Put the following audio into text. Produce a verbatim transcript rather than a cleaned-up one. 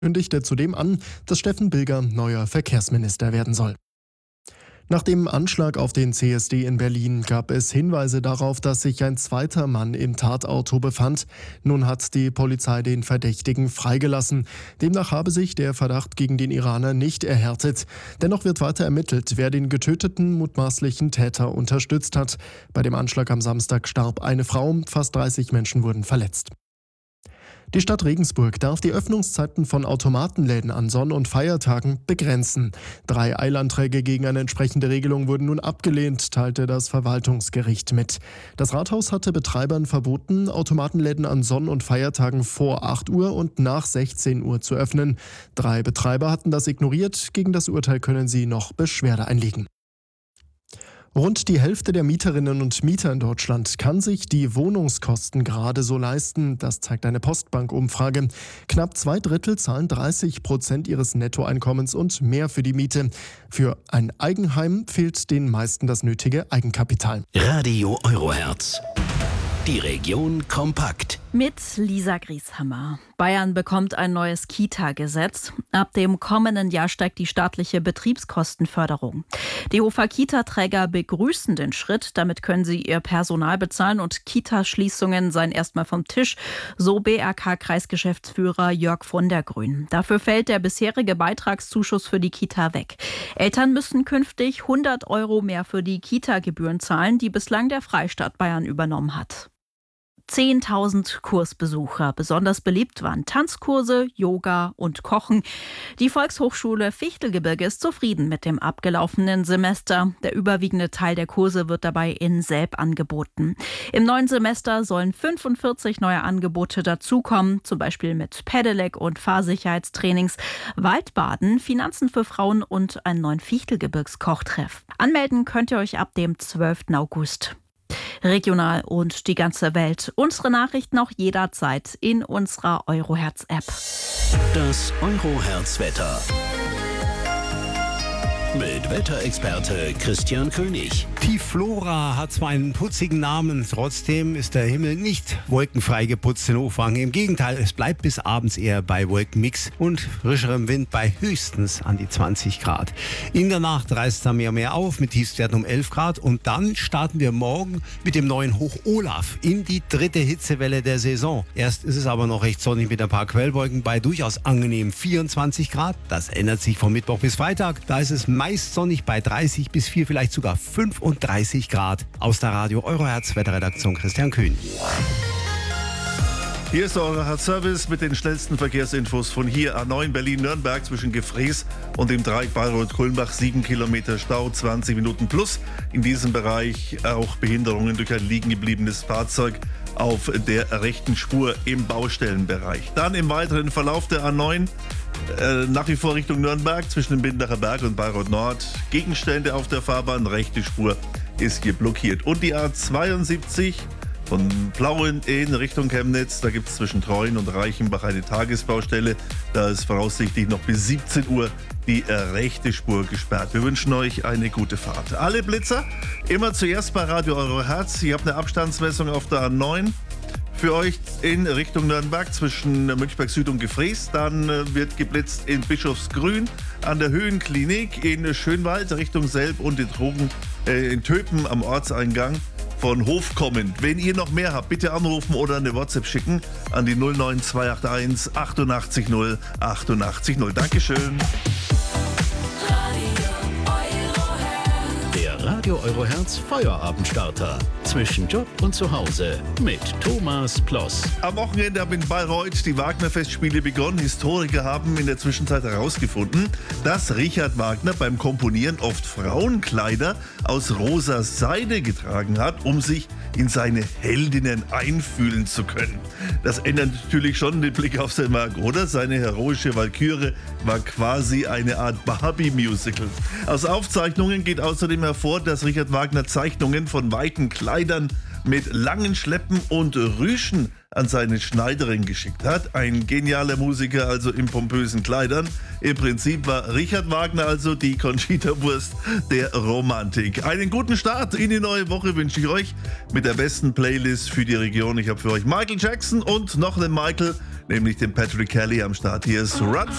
Kündigte zudem an, dass Steffen Bilger neuer Verkehrsminister werden soll. Nach dem Anschlag auf den C S D in Berlin gab es Hinweise darauf, dass sich ein zweiter Mann im Tatauto befand. Nun hat die Polizei den Verdächtigen freigelassen. Demnach habe sich der Verdacht gegen den Iraner nicht erhärtet. Dennoch wird weiter ermittelt, wer den getöteten mutmaßlichen Täter unterstützt hat. Bei dem Anschlag am Samstag starb eine Frau, fast dreißig Menschen wurden verletzt. Die Stadt Regensburg darf die Öffnungszeiten von Automatenläden an Sonn- und Feiertagen begrenzen. Drei Eilanträge gegen eine entsprechende Regelung wurden nun abgelehnt, teilte das Verwaltungsgericht mit. Das Rathaus hatte Betreibern verboten, Automatenläden an Sonn- und Feiertagen vor acht Uhr und nach sechzehn Uhr zu öffnen. Drei Betreiber hatten das ignoriert. Gegen das Urteil können sie noch Beschwerde einlegen. Rund die Hälfte der Mieterinnen und Mieter in Deutschland kann sich die Wohnungskosten gerade so leisten. Das zeigt eine Postbank-Umfrage. Knapp zwei Drittel zahlen dreißig Prozent ihres Nettoeinkommens und mehr für die Miete. Für ein Eigenheim fehlt den meisten das nötige Eigenkapital. Radio Eurohertz. Die Region kompakt. Mit Lisa Grieshammer. Bayern bekommt ein neues Kita-Gesetz. Ab dem kommenden Jahr steigt die staatliche Betriebskostenförderung. Die Hofer Kita-Träger begrüßen den Schritt. Damit können sie ihr Personal bezahlen und Kitaschließungen seien erstmal vom Tisch, so B R K-Kreisgeschäftsführer Jörg von der Grün. Dafür fällt der bisherige Beitragszuschuss für die Kita weg. Eltern müssen künftig hundert Euro mehr für die Kita-Gebühren zahlen, die bislang der Freistaat Bayern übernommen hat. zehntausend Kursbesucher. Besonders beliebt waren Tanzkurse, Yoga und Kochen. Die Volkshochschule Fichtelgebirge ist zufrieden mit dem abgelaufenen Semester. Der überwiegende Teil der Kurse wird dabei in Selb angeboten. Im neuen Semester sollen fünfundvierzig neue Angebote dazukommen, zum Beispiel mit Pedelec und Fahrsicherheitstrainings, Waldbaden, Finanzen für Frauen und einen neuen Fichtelgebirgskochtreff. Anmelden könnt ihr euch ab dem zwölften August. Regional und die ganze Welt. Unsere Nachrichten auch jederzeit in unserer Eurohertz-App. Das Eurohertz-Wetter. Mit Wetterexperte Christian König. Die Flora hat zwar einen putzigen Namen, trotzdem ist der Himmel nicht wolkenfrei geputzt in Ofang. Im Gegenteil, es bleibt bis abends eher bei Wolkenmix und frischerem Wind bei höchstens an die zwanzig Grad. In der Nacht reißt er mehr und mehr auf mit Tiefstwerten um elf Grad und dann starten wir morgen mit dem neuen Hoch Olaf in die dritte Hitzewelle der Saison. Erst ist es aber noch recht sonnig mit ein paar Quellwolken bei durchaus angenehmen vierundzwanzig Grad. Das ändert sich von Mittwoch bis Freitag. Da ist es meist sonnig bei dreißig bis vier, vielleicht sogar fünfunddreißig Grad. Aus der Radio Eurohertz Wetterredaktion Christian Köhn. Hier ist der Eurohertz-Service mit den schnellsten Verkehrsinfos von hier. A neun Berlin-Nürnberg zwischen Gefrees und dem Dreieck Bayreuth-Kulmbach. sieben Kilometer Stau, zwanzig Minuten plus. In diesem Bereich auch Behinderungen durch ein liegen gebliebenes Fahrzeug auf der rechten Spur im Baustellenbereich. Dann im weiteren Verlauf der A neun äh, nach wie vor Richtung Nürnberg zwischen dem Bindacher Berg und Bayreuth Nord. Gegenstände auf der Fahrbahn, rechte Spur ist hier blockiert. Und die A zweiundsiebzig von Plauen in Richtung Chemnitz, da gibt es zwischen Treuen und Reichenbach eine Tagesbaustelle. Da ist voraussichtlich noch bis siebzehn Uhr die äh, rechte Spur gesperrt. Wir wünschen euch eine gute Fahrt. Alle Blitzer immer zuerst bei Radio Eurohertz. Ihr habt eine Abstandsmessung auf der A neun. Für euch in Richtung Nürnberg zwischen Münchberg Süd und Gefrees. Dann äh, wird geblitzt in Bischofsgrün, an der Höhenklinik in Schönwald Richtung Selb und in, Trogen, äh, in Töpen am Ortseingang von Hof kommend. Wenn ihr noch mehr habt, bitte anrufen oder eine WhatsApp schicken an die null neun zwei acht eins achtundachtzig null achtundachtzig null. Dankeschön. Radio Eurohertz Feuerabendstarter. Zwischen Job und Zuhause mit Thomas Ploss. Am Wochenende haben in Bayreuth die Wagner-Festspiele begonnen. Historiker haben in der Zwischenzeit herausgefunden, dass Richard Wagner beim Komponieren oft Frauenkleider aus rosa Seide getragen hat, um sich in seine Heldinnen einfühlen zu können. Das ändert natürlich schon den Blick auf sein Werk, oder? Seine heroische Walküre war quasi eine Art Barbie-Musical. Aus Aufzeichnungen geht außerdem hervor, dass Richard Wagner Zeichnungen von weiten Kleidern mit langen Schleppen und Rüschen an seine Schneiderin geschickt hat. Ein genialer Musiker, also in pompösen Kleidern. Im Prinzip war Richard Wagner also die Conchita-Wurst der Romantik. Einen guten Start in die neue Woche wünsche ich euch mit der besten Playlist für die Region. Ich habe für euch Michael Jackson und noch einen Michael, nämlich den Patrick Kelly am Start. Hier ist Run